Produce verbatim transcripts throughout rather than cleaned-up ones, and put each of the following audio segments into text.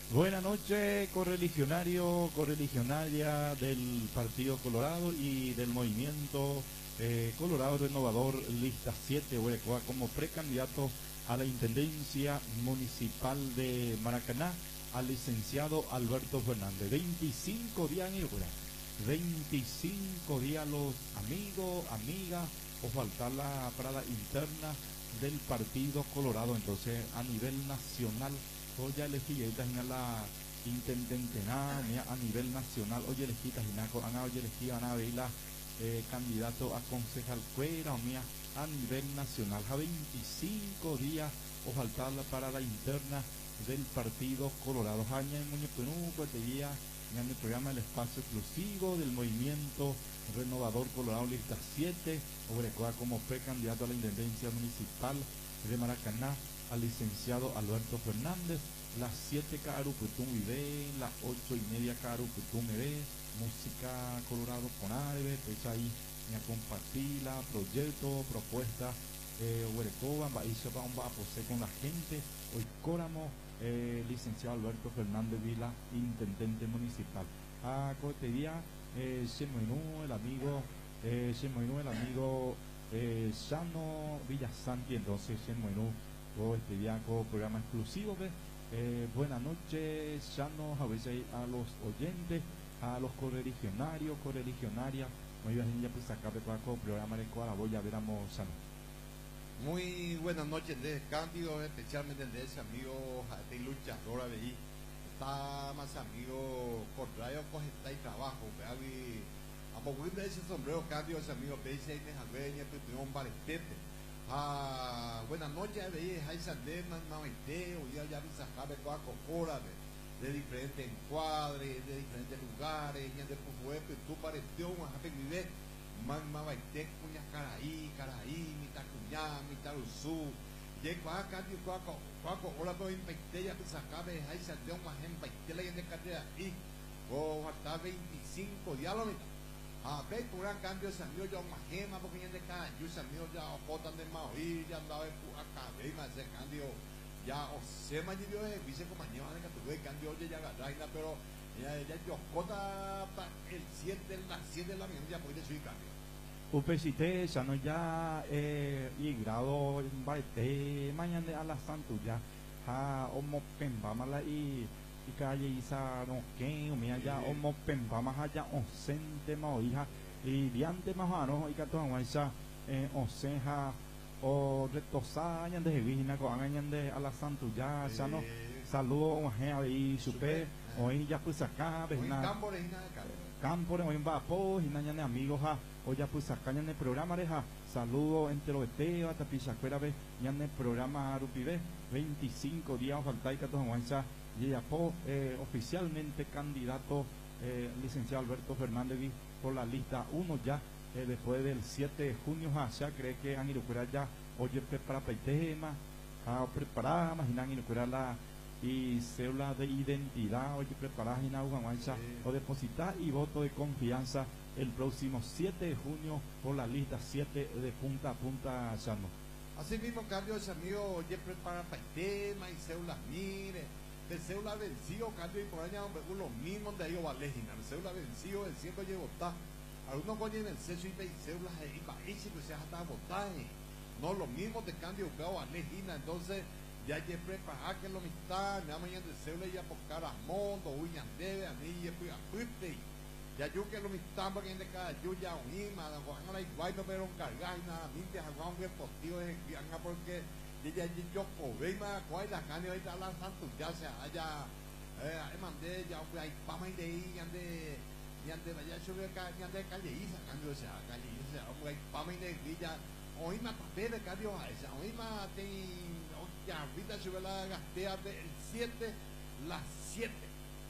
Buenas noches, correligionario, correligionaria del Partido Colorado y del Movimiento eh, Colorado Renovador, lista siete, Huerecoa, como precandidato a la Intendencia Municipal de Maracaná, al licenciado Alberto Fernández. veinticinco días en el veinticinco días los amigos, amigas, o faltar la parada interna del Partido Colorado. Entonces, a nivel nacional, ya elegí en la intendente a nivel nacional, oye elegí Tajinaco, Ana, oye elegí Ana Vela, eh, candidato a concejal cuera o mía a nivel nacional. A veinticinco días o faltar la parada interna del Partido Colorado. Jaña en Muñepenú, pues día en el programa El Espacio Exclusivo del Movimiento Renovador Colorado, lista siete, Obrecoa como precandidato a la Intendencia Municipal de Maracaná, al licenciado Alberto Fernández. Las siete Caruputum Vive, las ocho y media Caruputum Vive, música Colorado con árabe, fecha ahí, me compartí la proyecto, propuesta, eh, Huerecoba, Baisha, vamos a posee con la gente, hoy Córamo, eh, licenciado Alberto Fernández Vila, intendente municipal. A corte día, eh, Shemoinú, el amigo, eh, Shemoinú, el amigo, eh, Shano Villasanti, entonces Shemoinú, todo este día con programa exclusivo, ¿ves? Eh, buenas noches, Shano, a veces a los oyentes, a los correligionarios, correligionarias, muy bien, ya pues acá de cuaco, programa de Coara, voy a ver a Shano. Muy buenas noches, de Cándido, especialmente de ese amigo de luchador, ahí está más amigo contrario, coge está y trabajo, y a poco de ese sombrero Cándido, ese amigo, ve y se me jalveña, pues tengo un balestete. Ah, buenas noches, veis, hay sandemas, maite, hoy ya ya me sacabe cuaco, cora, de diferentes encuadres, de diferentes lugares, ya de Pufuepe, tú pareció un ajape vive, man maite, cuña caraí, caraí, mitad cuñá, mitad usú, y cuaca, y cuaco, cuaco, hola, todo impecte, ya me sacabe, hay sandeo, más en baitela y en de carrera, y, o hasta veinticinco diálogos. A ver, por un cambio, ese amigo ya más gema, porque ya de cada yo ese amigo ya botan de maoí, ya andaba acá, ve más ese cambio, ya o se me dio de vice compañero, de que tuve cambio, oye, ya agarraina, pero ya ya yo cota el siete, las siete de la mañana, ya puede subir cambio. Upecité, ya no ya, eh, y grado, baite, mañana a la santo ya, a homo pembamala y. Y calle Isa no que mía ya homo pempa más allá ocente más hija y diante más ano y cato aguanza eh oseja o retosa ñande vigina con ñande a la santo ya ya no saludo a gente ahí supe hoy ya pues acá ves na campo de campo de hoy va po y ñande amigos ha hoy ya pues acá ñande programa deja saludo entre los teos hasta pisacuera ve ñande programa arupive veinticinco días falta y cato aguanza y ya po, eh, oficialmente candidato eh, licenciado Alberto Fernández por la lista uno ya eh, después del siete de junio ya cree que han ido a ya oye prepara el tema a preparar imaginan ido a la y cédula de identidad oye preparar en agua mancha o depositar y voto de confianza el próximo siete de junio por la lista siete de punta a punta Chano. Así mismo cambio ese amigo oye prepara el tema y cédula mire el cédula vencido, cambio y por allá uno mismo de ellos valejina, el cédula vencido, el ciento llegó está, algunos coñen el sexo y cédulas y países que se hasta votar, no lo mismo de cambio que valejina, entonces ya hay que preparar que lo mitad, me mañana de cédula ya por cara mondo, uñas debe, a mí ya fui a puiste, ya yo que lo mitad porque de cada yo ya unima, Juan la igual no me lo cargar y nada, mí te hago un positivo de que porque y ya yo ve más cuál la carne ahorita la santo ya se haya eh mandé ya fui ahí para y de ahí ande y ande vaya sobre acá y ande calle Isa cambio sea calle Isa hombre para y de villa hoy más papel de cambio a esa hoy más ten ya ahorita sobre la gastea del siete las siete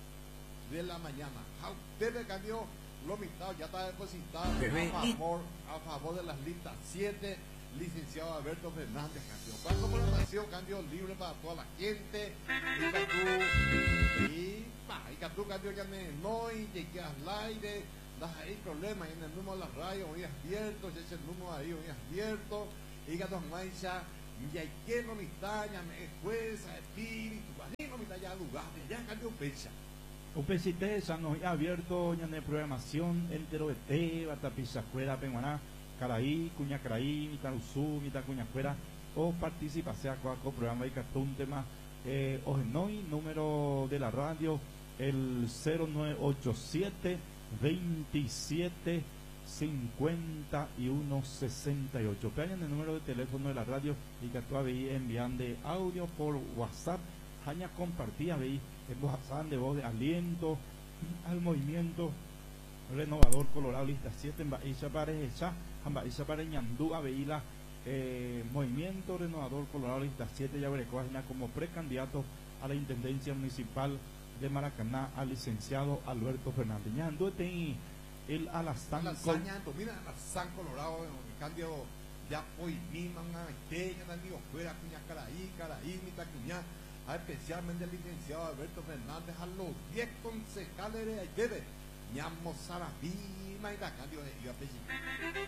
de la mañana usted me cambió lo mitad ya está depositado a favor a favor de las listas siete licenciado Alberto Fernández cambió. Cuando programación cambio libre para toda la gente. Y Catú, y pa, y Catú cambió ya no y llegué al aire, das ahí problemas en el número de la radio, hoy abierto, ese el número ahí, hoy abierto, y Catú Mancha, y hay que no me extraña, me jueza, espíritu, no me ya lugar, ya cambio fecha. U P C T ya nos ha abierto ya de programación entero de T, Batapizacuera, Penguaná, Caraí, Cuñacaraí, Mitaruzú, Mitacuñacuera, o participa, sea cual programa y un tema, eh, Ojenoi, número de la radio, el cero nueve ocho siete, veintisiete, cincuenta y uno sesenta y ocho. Pegan el número de teléfono de la radio y que tú habéis enviando audio por WhatsApp. Jaña compartía, veis, en WhatsApp de voz de aliento al movimiento renovador Colorado lista siete en Bahía para esa, en Bahía para Ñandú, veis la eh, movimiento renovador Colorado lista siete ya veré como precandidato a la intendencia municipal de Maracaná al licenciado Alberto Fernández. Ñandú este el Alazán Col mira Alazán Colorado en cambio ya hoy mismo una botella de amigos fuera cuña caraí caraí mitad cuña especialmente el licenciado Alberto Fernández a los diez concejales de ayer ñamo Sarabí y la cambio de yo